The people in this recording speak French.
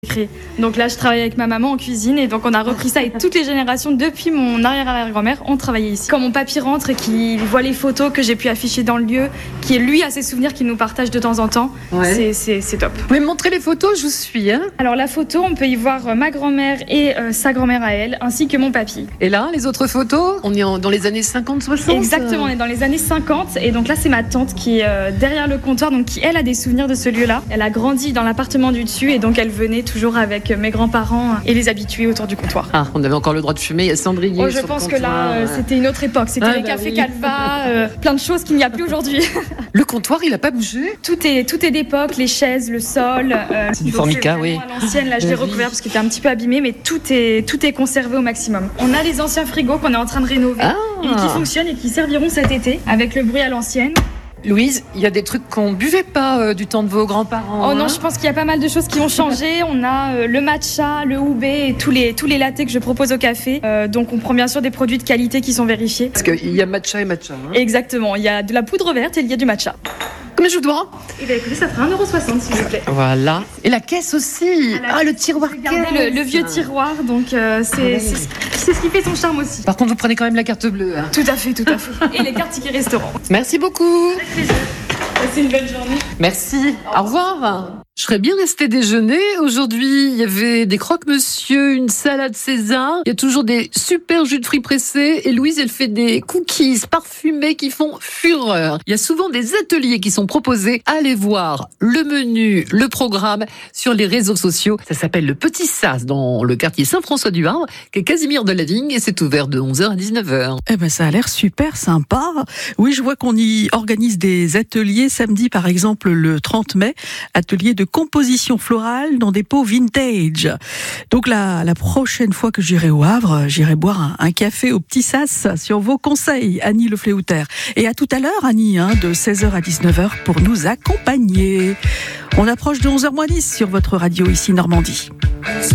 Donc là, je travaille avec ma maman en cuisine et donc on a repris ça et toutes les générations depuis mon arrière-arrière-grand-mère ont travaillé ici. Quand mon papy rentre et qu'il voit les photos que j'ai pu afficher dans le lieu, qui lui a ses souvenirs qu'il nous partage de temps en temps, c'est top. Vous pouvez me montrer les photos, je vous suis. Alors la photo, on peut y voir ma grand-mère et sa grand-mère à elle, ainsi que mon papy. Et là, les autres photos, on est dans les années 50-60 ? Exactement, on est dans les années 50 et donc là c'est ma tante qui est derrière le comptoir, donc qui elle a des souvenirs de ce lieu-là. Elle a grandi dans l'appartement du dessus et donc elle venait toujours avec mes grands-parents et les habitués autour du comptoir. Ah, on avait encore le droit de fumer, il y a cendrier. Je pense que là, c'était une autre époque. C'était les cafés Calva, plein de choses qu'il n'y a plus aujourd'hui. Le comptoir, il n'a pas bougé ? Tout est d'époque, les chaises, le sol. C'est du formica, oui. À l'ancienne, là, je l'ai recouvert parce qu'il était un petit peu abîmé, mais tout est conservé au maximum. On a les anciens frigos qu'on est en train de rénover et qui fonctionnent et qui serviront cet été avec le bruit à l'ancienne. Louise, il y a des trucs qu'on ne buvait pas du temps de vos grands-parents. Oh non, je pense qu'il y a pas mal de choses qui ont changé. On a le matcha, le houbé et tous les lattés que je propose au café. Donc on prend bien sûr des produits de qualité qui sont vérifiés. Parce qu'il y a matcha et matcha. Exactement, il y a de la poudre verte et il y a du matcha. Combien je vous dois ? Eh bien écoutez, ça fera 1,60€ s'il vous plaît. Voilà. Et la caisse aussi. Le tiroir caisse. Le vieux tiroir, donc c'est ce qui fait son charme aussi. Par contre, vous prenez quand même la carte bleue. Tout à fait. Et les cartes tickets restaurant. Merci beaucoup. Avec plaisir. Passez une bonne journée. Merci. Au revoir. Je serais bien restée déjeuner. Aujourd'hui, il y avait des croque-monsieur, une salade César. Il y a toujours des super jus de fruits pressés. Et Louise, elle fait des cookies parfumés qui font fureur. Il y a souvent des ateliers qui sont proposés. Allez voir le menu, le programme sur les réseaux sociaux. Ça s'appelle le Petit Sas dans le quartier Saint-François-du-Havre, qui est Casimir de la Vigne. Et c'est ouvert de 11h à 19h. Eh ben, ça a l'air super sympa. Oui, je vois qu'on y organise des ateliers samedi, par exemple, le 30 mai. Atelier de composition florale dans des pots vintage. Donc la prochaine fois que j'irai au Havre, j'irai boire un café au Petit Sas sur vos conseils, Annie Le Fléoutaire. Et à tout à l'heure, Annie, de 16h à 19h pour nous accompagner. On approche de 11h moins 10 sur votre radio ici Normandie.